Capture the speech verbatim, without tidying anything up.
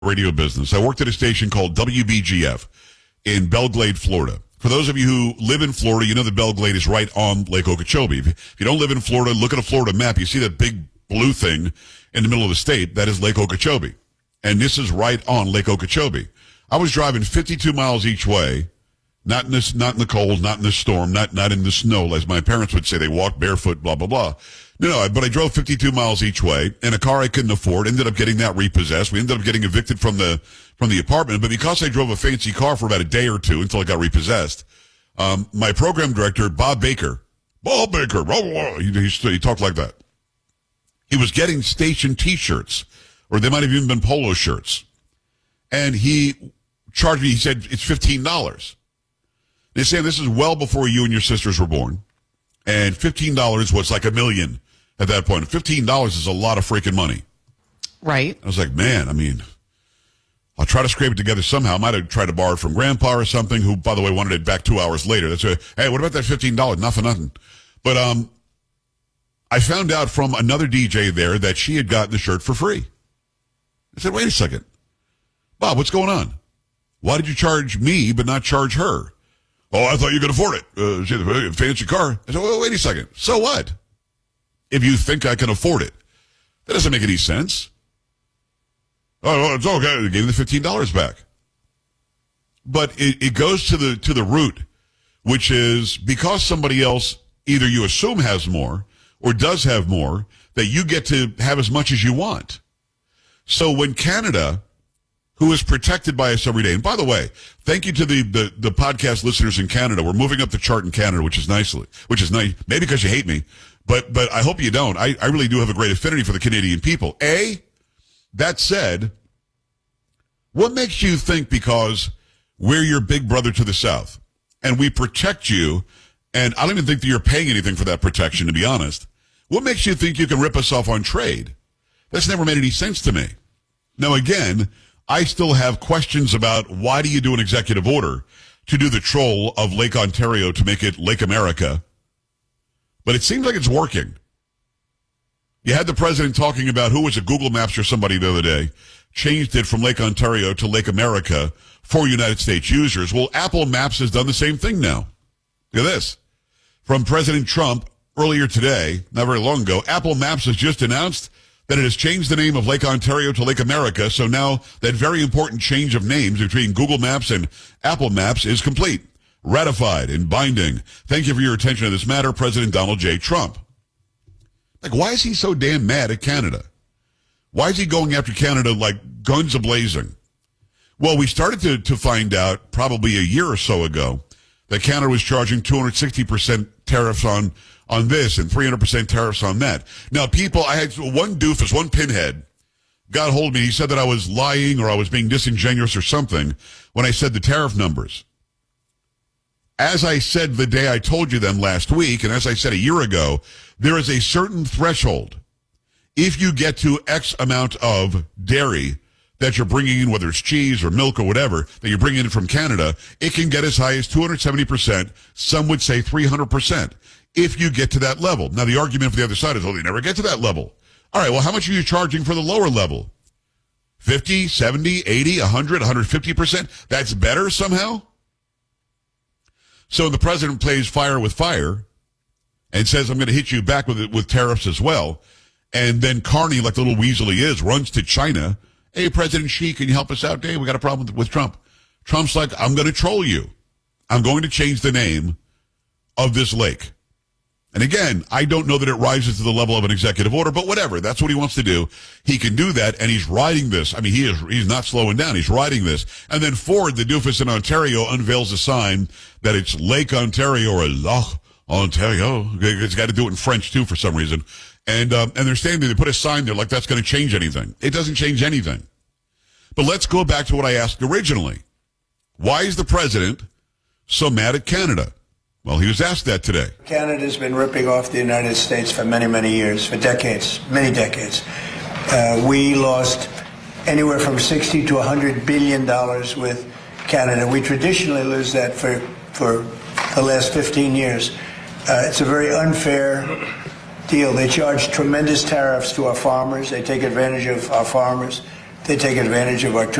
radio business. I worked at a station called W B G F in Belle Glade, Florida. For those of you who live in Florida, you know that Belle Glade is right on Lake Okeechobee. If, if you don't live in Florida, look at a Florida map. You see that big blue thing in the middle of the state. That is Lake Okeechobee. And this is right on Lake Okeechobee. I was driving fifty-two miles each way, not in this, not in the cold, not in the storm, not, not in the snow, as my parents would say. They walked barefoot, blah, blah, blah. No, no, but I drove fifty-two miles each way in a car I couldn't afford, ended up getting that repossessed. We ended up getting evicted from the, from the apartment. But because I drove a fancy car for about a day or two until it got repossessed, um, my program director, Bob Baker, Bob Baker, blah, blah, blah, he, he, he talked like that. He was getting station t-shirts, or they might have even been polo shirts. And he charged me, he said, it's fifteen dollars. They're saying this is well before you and your sisters were born. And fifteen dollars was like a million at that point. fifteen dollars is a lot of freaking money. Right. I was like, man, I mean, I'll try to scrape it together somehow. I might have tried to borrow it from Grandpa or something, who, by the way, wanted it back two hours later. That's a, hey, what about that fifteen dollars? Nothing, nothing. But um, I found out from another D J there that she had gotten the shirt for free. I said, wait a second. Bob, what's going on? Why did you charge me but not charge her? Oh, I thought you could afford it. Uh, she had a fancy car. I said, well, wait a second. So what? If you think I can afford it. That doesn't make any sense. Oh, well, it's okay. They gave me the fifteen dollars back. But it, it goes to the to the root, which is because somebody else either you assume has more or does have more, that you get to have as much as you want. So when Canada, who is protected by us every day. And by the way, thank you to the, the, the podcast listeners in Canada. We're moving up the chart in Canada, which is nicely, which is nice. Maybe because you hate me, but, but I hope you don't. I, I really do have a great affinity for the Canadian people. A, that said, what makes you think because we're your big brother to the South and we protect you, and I don't even think that you're paying anything for that protection, to be honest. What makes you think you can rip us off on trade? That's never made any sense to me. Now, again, I still have questions about why do you do an executive order to do the troll of Lake Ontario to make it Lake America? But it seems like it's working. You had the president talking about, who was it, Google Maps or somebody the other day, changed it from Lake Ontario to Lake America for United States users. Well, Apple Maps has done the same thing now. Look at this. From President Trump earlier today, not very long ago, Apple Maps has just announced that it has changed the name of Lake Ontario to Lake America. So now that very important change of names between Google Maps and Apple Maps is complete, ratified, and binding. Thank you for your attention to this matter, President Donald J. Trump. Like, why is he so damn mad at Canada? Why is he going after Canada like guns a-blazing? Well, we started to, to find out probably a year or so ago that Canada was charging two hundred sixty percent tariffs on on this and three hundred percent tariffs on that. Now, people, I had one doofus, one pinhead, got hold of me. He said that I was lying or I was being disingenuous or something when I said the tariff numbers. As I said the day I told you them last week, and as I said a year ago, there is a certain threshold. If you get to X amount of dairy that you're bringing in, whether it's cheese or milk or whatever, that you're bringing in from Canada, it can get as high as two hundred seventy percent. Some would say three hundred percent. If you get to that level. Now, the argument for the other side is, oh, they never get to that level. All right, well, how much are you charging for the lower level? fifty, seventy, eighty, one hundred, one hundred fifty percent? That's better somehow? So the president plays fire with fire and says, I'm going to hit you back with with tariffs as well. And then Carney, like the little weasel he is, runs to China. Hey, President Xi, can you help us out? Hey, we got a problem with, with Trump. Trump's like, I'm going to troll you. I'm going to change the name of this lake. And again, I don't know that it rises to the level of an executive order, but whatever. That's what he wants to do. He can do that, and he's riding this. I mean, he is, he's not slowing down. He's riding this. And then Ford, the doofus in Ontario, unveils a sign that it's Lake Ontario or Loch Ontario. It's got to do it in French, too, for some reason. And, um, and they're standing there. They put a sign there like that's going to change anything. It doesn't change anything. But let's go back to what I asked originally. Why is the president so mad at Canada? Well, he was asked that today. Canada's been ripping off the United States for many, many years, for decades, many decades. Uh, we lost anywhere from sixty to one hundred billion dollars with Canada. We traditionally lose that for, for the last fifteen years. Uh, it's a very unfair deal. They charge tremendous tariffs to our farmers. They take advantage of our farmers. They take advantage of our